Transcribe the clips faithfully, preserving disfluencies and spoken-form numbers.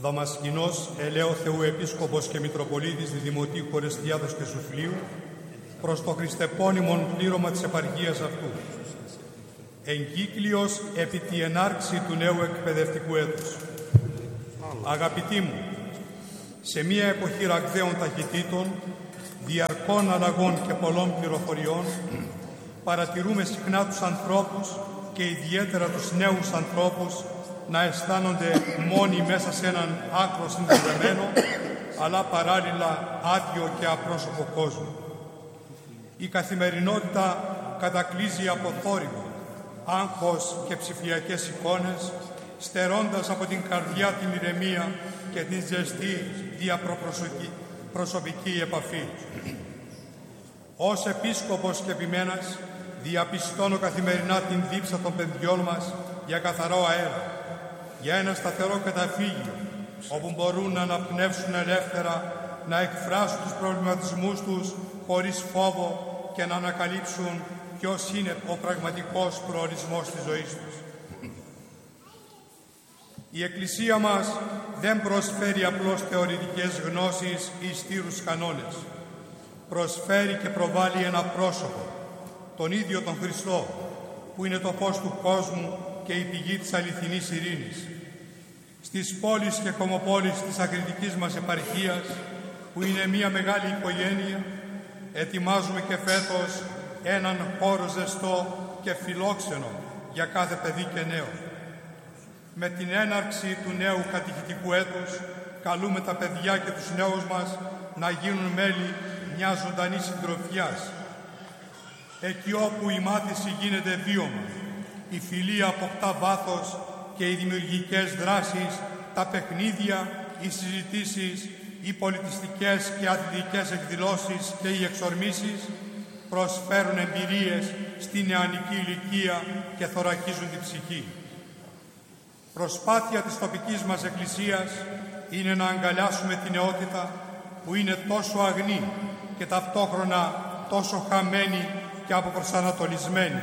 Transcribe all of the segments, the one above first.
Δαμασκηνός Ελαίου Θεού Επίσκοπος και Μητροπολίτης Δημοτικού Ορεστιάδος και Σουφλίου, προς το χριστεπώνυμον πλήρωμα της επαρχίας αυτού. Εγκύκλιος επί τη ενάρξη του νέου εκπαιδευτικού έτους. Αγαπητοί μου, σε μια εποχή ραγδαίων ταχυτήτων, διαρκών αλλαγών και πολλών πληροφοριών, παρατηρούμε συχνά τους ανθρώπους και ιδιαίτερα τους νέους ανθρώπους να αισθάνονται μόνοι μέσα σε έναν άκρο συνδεδεμένο, αλλά παράλληλα άδειο και απρόσωπο κόσμο. Η καθημερινότητα κατακλείζει από θόρυβο, άγχος και ψηφιακές εικόνες, στερώντας από την καρδιά την ηρεμία και την ζεστή διαπροσωπική επαφή. Ως επίσκοπος και επιμένας, διαπιστώνω καθημερινά την δίψα των παιδιών μας για καθαρό αέρα, για ένα σταθερό καταφύγιο, όπου μπορούν να αναπνεύσουν ελεύθερα, να εκφράσουν τους προβληματισμούς τους χωρίς φόβο και να ανακαλύψουν ποιος είναι ο πραγματικός προορισμός της ζωής τους. Η Εκκλησία μας δεν προσφέρει απλώς θεωρητικές γνώσεις ή στήρους κανόνες. Προσφέρει και προβάλλει ένα πρόσωπο, τον ίδιο τον Χριστό, που είναι το φως του κόσμου και η πηγή της αληθινής ειρήνης. Στις πόλεις και κομοπόλεις της ακριτικής μας επαρχίας, που είναι μια μεγάλη οικογένεια, ετοιμάζουμε και φέτος έναν χώρο ζεστό και φιλόξενο για κάθε παιδί και νέο. Με την έναρξη του νέου κατηχητικού έτους, καλούμε τα παιδιά και τους νέους μας να γίνουν μέλη μιας ζωντανής συντροφιάς. Εκεί όπου η μάθηση γίνεται βίωμα, η φιλία αποκτά βάθος και οι δημιουργικές δράσεις, τα παιχνίδια, οι συζητήσεις, οι πολιτιστικές και αθλητικές εκδηλώσεις και οι εξορμήσεις προσφέρουν εμπειρίες στη νεανική ηλικία και θωρακίζουν την ψυχή. Προσπάθεια της τοπικής μας Εκκλησίας είναι να αγκαλιάσουμε την νεότητα που είναι τόσο αγνή και ταυτόχρονα τόσο χαμένη και αποπροσανατολισμένη.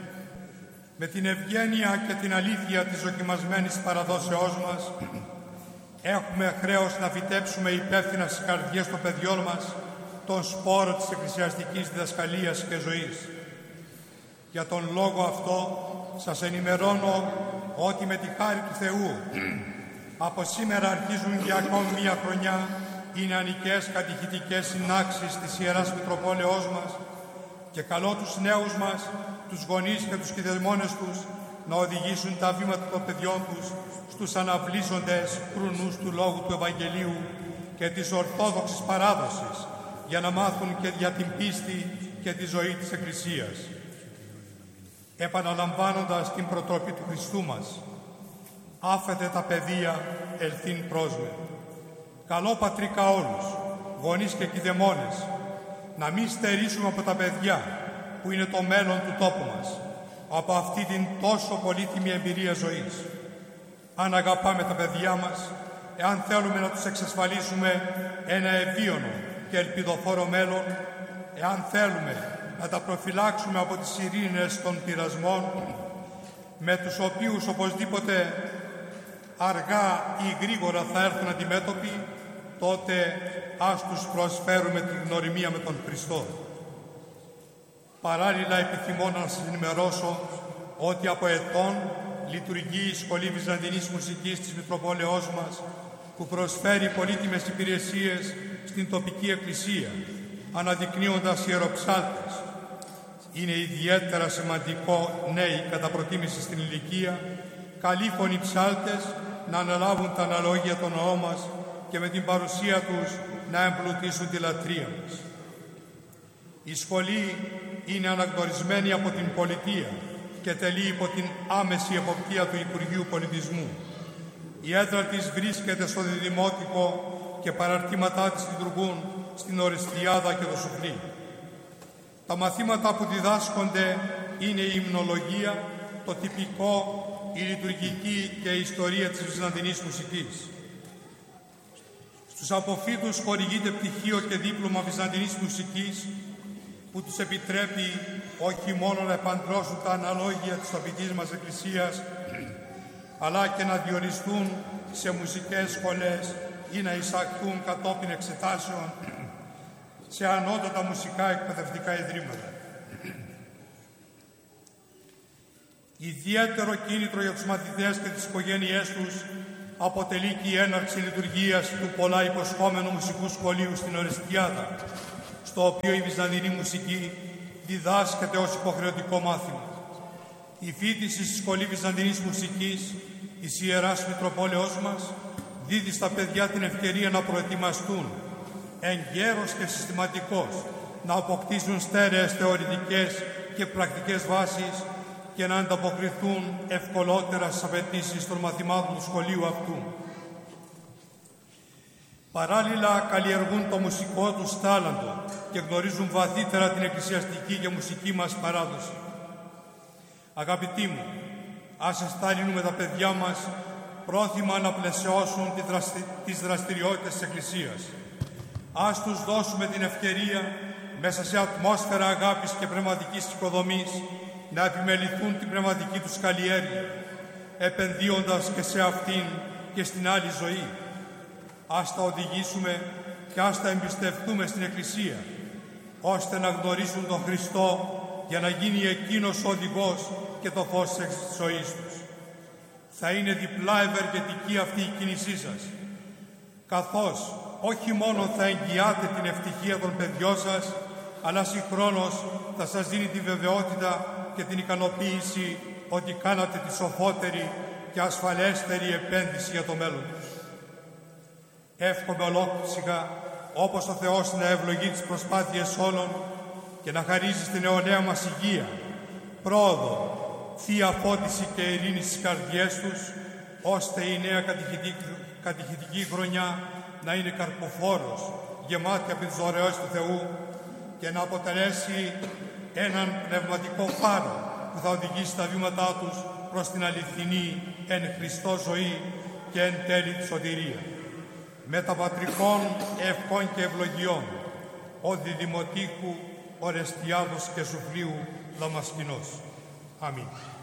Με την ευγένεια και την αλήθεια της δοκιμασμένης παραδόσεώς μας, έχουμε χρέος να φυτέψουμε υπεύθυνα στις καρδιές των παιδιών μας τον σπόρο της εκκλησιαστικής διδασκαλίας και ζωής. Για τον λόγο αυτό σας ενημερώνω ότι με τη χάρη του Θεού από σήμερα αρχίζουν για ακόμη μία χρονιά οι νεανικές κατηχητικές συνάξεις της Ιεράς Μητροπόλεως μας και καλώ τους νέους μας, τους γονείς και τους κηδεμόνες τους να οδηγήσουν τα βήματα των παιδιών τους στους αναβλύσσοντες κρουνούς του Λόγου του Ευαγγελίου και της Ορθόδοξης παράδοσης για να μάθουν και για την πίστη και τη ζωή της Εκκλησίας. Επαναλαμβάνοντας την προτροπή του Χριστού μας, άφετε τα παιδεία ελθύν πρόσμε. Καλώ πατρικά όλους, γονείς και κηδεμόνες, να μην στερήσουμε από τα παιδιά, που είναι το μέλλον του τόπου μας, από αυτή την τόσο πολύτιμη εμπειρία ζωής. Αν αγαπάμε τα παιδιά μας, εάν θέλουμε να τους εξασφαλίσουμε ένα ευίωνο και ελπιδοφόρο μέλλον, εάν θέλουμε να τα προφυλάξουμε από τις ειρήνες των πειρασμών, με τους οποίους οπωσδήποτε αργά ή γρήγορα θα έρθουν αντιμέτωποι, τότε ας τους προσφέρουμε την γνωριμία με τον Χριστό. Παράλληλα επιθυμώ να σας ενημερώσω ότι από ετών λειτουργεί η Σχολή Βυζαντινής Μουσικής της Μητροπόλεως μας, που προσφέρει πολύτιμες υπηρεσίες στην τοπική εκκλησία, αναδεικνύοντας ιεροψάλτες. Είναι ιδιαίτερα σημαντικό νέοι κατά προτίμηση στην ηλικία, καλήφωνοι ψάλτες, να αναλάβουν τα αναλόγια των ναών μας και με την παρουσία τους να εμπλουτίσουν τη λατρεία μας. Η σχολή είναι αναγνωρισμένη από την πολιτεία και τελεί υπό την άμεση εποπτεία του Υπουργείου Πολιτισμού. Η έδρα της βρίσκεται στο Διδημότικο και παραρτήματά της λειτουργούν στην Ορεστιάδα και το Σουφλί. Τα μαθήματα που διδάσκονται είναι η υμνολογία, το τυπικό, η λειτουργική και η ιστορία της Βυζαντινής μουσικής. Στους αποφύτους χορηγείται πτυχίο και δίπλωμα Βυζαντινής μουσικής, που τους επιτρέπει όχι μόνο να επαντρώσουν τα αναλόγια της τοπικής μας Εκκλησίας, αλλά και να διοριστούν σε μουσικές σχολές ή να εισαχθούν κατόπιν εξετάσεων σε ανώτατα μουσικά εκπαιδευτικά ιδρύματα. Ιδιαίτερο κίνητρο για τους μαθητές και τις οικογένειές τους αποτελεί και η έναρξη λειτουργίας του πολλά υποσχόμενου μουσικού σχολείου στην Ορεστιάδα, στο οποίο η βυζαντινή μουσική διδάσκεται ως υποχρεωτικό μάθημα. Η φοιτηση στη Σχολή Βυζαντινής Μουσικής της Ιεράς Μητροπόλεως μας δίδει στα παιδιά την ευκαιρία να προετοιμαστούν εγκαίρως και συστηματικώς, να αποκτήσουν στέρεες θεωρητικές και πρακτικές βάσεις και να ανταποκριθούν ευκολότερα στις απαιτήσεις των μαθημάτων του σχολείου αυτού. Παράλληλα, καλλιεργούν το μουσικό τους τάλαντο και γνωρίζουν βαθύτερα την εκκλησιαστική και μουσική μας παράδοση. Αγαπητοί μου, ας εστάλινουμε τα παιδιά μας πρόθυμα να πλαισιώσουν τις δραστηριότητες της Εκκλησίας. Ας τους δώσουμε την ευκαιρία, μέσα σε ατμόσφαιρα αγάπης και πνευματικής οικοδομής, να επιμεληθούν την πνευματική τους καλλιέργεια, επενδύοντας και σε αυτήν και στην άλλη ζωή. Ας τα οδηγήσουμε και ας τα εμπιστευτούμε στην Εκκλησία, ώστε να γνωρίσουν τον Χριστό για να γίνει εκείνος ο οδηγός και το φως της ζωής τους. Θα είναι διπλά ευεργετική αυτή η κίνησή σας, καθώς όχι μόνο θα εγγυάτε την ευτυχία των παιδιών σας, αλλά συγχρόνως θα σας δίνει τη βεβαιότητα και την ικανοποίηση ότι κάνατε τη σοφότερη και ασφαλέστερη επένδυση για το μέλλον τους. Εύχομαι ολόψυχα, όπως ο Θεός, να ευλογεί τις προσπάθειες όλων και να χαρίζει στην νεολαία μας υγεία, πρόοδο, θεία φώτιση και ειρήνη στις καρδιές τους, ώστε η νέα κατηχητική, κατηχητική χρονιά να είναι καρποφόρος, γεμάτη από τις δωρεές του Θεού και να αποτελέσει έναν πνευματικό φάρο που θα οδηγήσει τα βήματά τους προς την αληθινή εν Χριστώ ζωή και εν τέλει τη σωτηρία. Με τα πατρικών ευχών και ευλογιών, ο Διδημοτήχου Ορεστιάδος και Σουφλίου Δαμασκηνός. Αμήν.